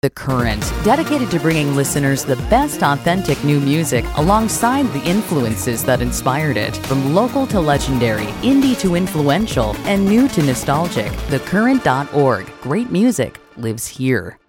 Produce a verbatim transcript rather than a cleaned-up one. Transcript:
The Current, dedicated to bringing listeners the best authentic new music alongside the influences that inspired it. From local to legendary, indie to influential, and new to nostalgic. the current dot org. Great music lives here.